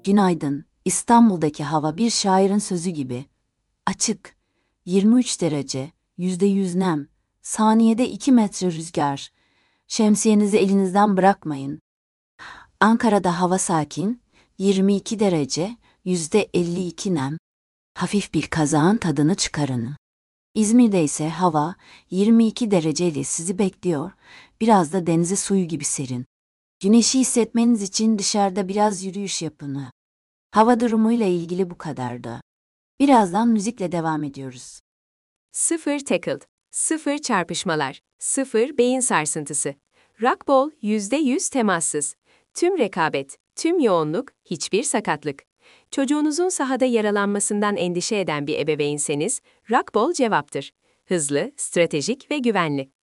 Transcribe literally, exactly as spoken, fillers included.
Günaydın. İstanbul'daki hava bir şairin sözü gibi. Açık. yirmi üç derece, yüzde yüz nem, saniyede iki metre rüzgar. Şemsiyenizi elinizden bırakmayın. Ankara'da hava sakin, yirmi iki derece, yüzde elli iki nem. Hafif bir kazağın tadını çıkarın. İzmir'de ise hava yirmi iki dereceyle sizi bekliyor, biraz da denize suyu gibi serin. Güneşi hissetmeniz için dışarıda biraz yürüyüş yapın. Hava durumuyla ilgili bu kadardı. Birazdan müzikle devam ediyoruz. Sıfır tackled, sıfır çarpışmalar, sıfır beyin sarsıntısı. Rockball yüzde yüz temassız. Tüm rekabet, tüm yoğunluk, hiçbir sakatlık. Çocuğunuzun sahada yaralanmasından endişe eden bir ebeveynseniz, Rockball cevaptır. Hızlı, stratejik ve güvenli.